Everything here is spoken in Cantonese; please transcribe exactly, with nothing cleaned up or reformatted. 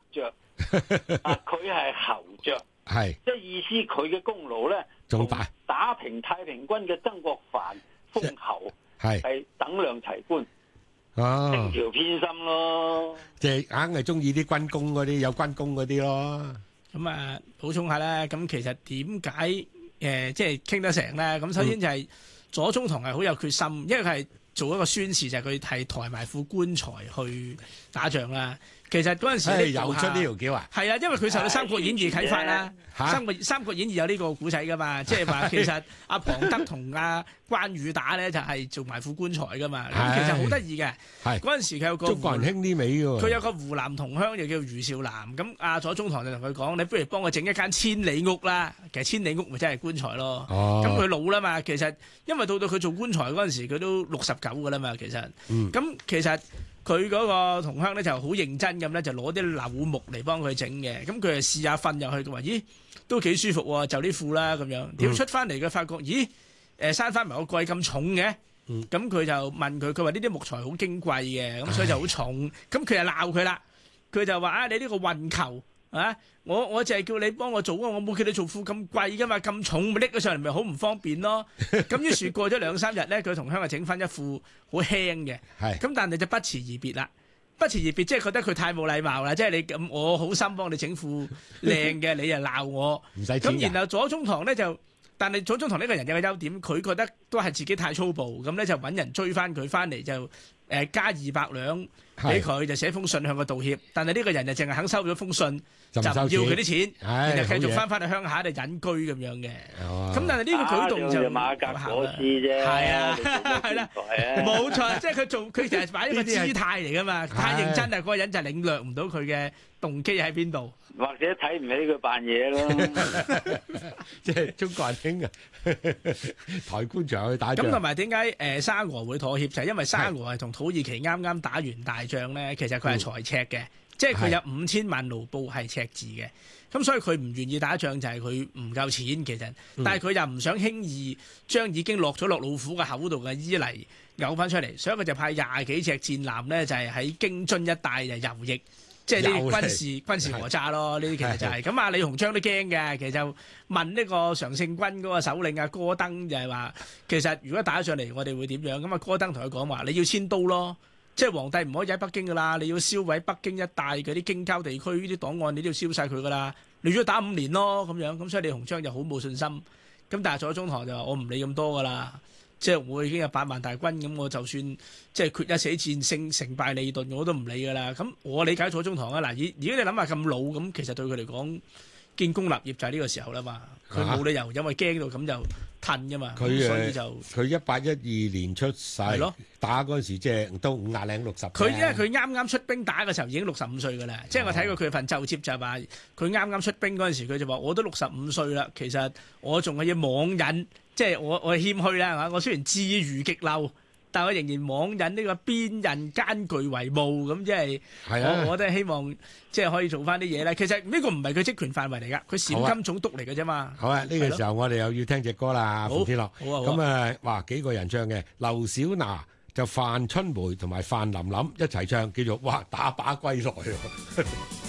雀，啊，佢係侯雀， 係即係意思佢嘅功勞咧， 仲大打平太平軍嘅曾國藩封侯係係等量齊觀， 哦， 輕描偏心咯。 即係硬係中意啲軍功嗰啲，有軍功嗰啲咯。 咁啊，補充下啦。咁其實點解誒即係傾得成咧？咁首先就係左宗棠係好有決心，因為佢係做一個宣示，就係佢係抬埋副棺材去打仗啦。其實嗰陣時咧， 又出呢條橋啊！ 係啊，因為佢受到《三國演義》啟發啦，《三國三國演義》有呢個古仔噶嘛，即係話其實阿龐德同阿關羽打咧就係做埋副棺材噶嘛。咁其實好得意嘅。嗰陣時佢有個中國人興呢味喎。 佢有個湖南同鄉，又叫余少南。咁阿左宗棠就同佢講：你不如幫我整一間千里屋啦。其實千里屋咪真係棺材咯。咁佢老啦嘛，其實因為到到佢做棺材嗰陣時，佢都六十九噶啦嘛。其實，咁其實。佢嗰個同鄉咧就好認真咁咧，就攞啲柳木嚟幫佢整嘅。咁佢就試下瞓入去，佢話：咦，都幾舒服喎，就啲褲啦咁樣。點出翻嚟佢發覺，咦，誒閂翻埋個櫃咁重嘅。咁佢就問佢，佢話呢啲木材好矜貴嘅，咁所以就好重。咁佢就鬧佢啦。佢就話：啊，你呢個運球啊，我我就係叫你幫我做啊，我冇叫你做褲咁貴噶嘛，咁重咪拎咗上嚟咪好唔方便咯。咁於是過咗兩三日咧，佢同鄉啊整翻一副好輕嘅，咁但係就不辭而別啦。不辭而別即係覺得佢太冇禮貌啦，即係你咁我好心幫你整副靚嘅，你又鬧我，唔使錢㗎。咁然後左宗棠咧就，但係左宗棠呢個人有個優點，佢覺得都係自己太粗暴，咁咧就揾人追翻佢翻嚟就。誒加二百兩俾佢，就寫封信向佢道歉。但係呢個人就淨係肯收咗封信，就唔要佢啲錢，然後繼續翻返去鄉下度隱居咁樣嘅。咁但係呢個舉動就馬革裹屍啫。 係啊，係啦，冇錯，即係佢做佢就係擺一個姿態嚟噶嘛。太認真啊，嗰個人就領略唔到佢嘅動機喺邊度， 或者睇唔起佢扮嘢咯。 即係中國人興啊，抬棺材去打仗。 咁同埋點解誒沙俄會妥協？就係因為沙俄係同土耳其啱啱打完大仗咧，其實佢係財赤嘅，即係佢有五千萬盧布係赤字嘅。咁所以佢唔願意打仗，就係佢唔夠錢其實。但係佢又唔想輕易將已經落咗落老虎嘅口度嘅伊犁嘔翻出嚟，所以佢就派廿幾隻戰艦咧，就係喺京津一帶就游弋。即係啲軍事軍事訛詐咯，呢啲其實就係咁啊！李鴻章都驚嘅，其實就問呢個常勝軍嗰個首領啊戈登就係話，其實如果打上嚟，我哋會點樣？咁啊戈登同佢講話，你要遷都咯，即係皇帝唔可以喺北京噶啦，你要燒毀北京一帶嗰啲京郊地區啲檔案，你都要燒晒佢噶啦。你如果打五年咯咁樣，咁所以李鴻章就好冇信心。咁但係左宗棠就話我唔理咁多噶啦。即係我已經有八萬大軍，咁我就算即係決一死戰勝成敗利鈍，我都唔理㗎啦。咁我理解左宗棠啊，嗱，而如果你諗下咁老咁，其實對佢嚟講建功立業就係呢個時候啦嘛。佢冇理由因為驚到咁就褪㗎嘛。 佢所以就佢一八一二年出世，打嗰陣時即係都五廿零六十。 佢因為佢啱啱出兵打嘅時候已經六十五歲㗎啦。即係我睇過佢份奏摺就係話，佢啱啱出兵嗰陣時，佢就話我都六十五歲啦，其實我仲係要網引。即係我我謙虛啦，係嘛？我雖然智愚極流，但我仍然妄引呢個邊刃艱巨為務，咁即係我我都係希望即係可以做翻啲嘢啦。其實呢個唔係佢職權範圍嚟㗎，佢陝甘總督嚟㗎啫嘛。 好啊，呢個時候我哋又要聽隻歌啦，馮天樂。 好啊， 咁啊，哇幾個人唱嘅，劉小娜就范春梅同埋范琳琳一齊唱，叫做哇打靶歸來。